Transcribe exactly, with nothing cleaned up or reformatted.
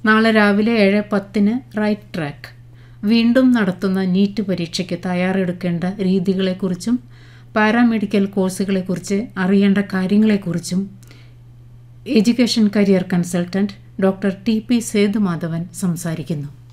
നാളെ രാവിലെ ഏഴ് പത്തിന് റൈറ്റ് ട്രാക്ക്. വീണ്ടും നടത്തുന്ന നീറ്റ് പരീക്ഷയ്ക്ക് തയ്യാറെടുക്കേണ്ട രീതികളെക്കുറിച്ചും പാരാമെഡിക്കൽ കോഴ്സുകളെക്കുറിച്ച് അറിയേണ്ട കാര്യങ്ങളെക്കുറിച്ചും education career consultant doctor T P Sethumadhavan സംസാരിക്കുന്നു.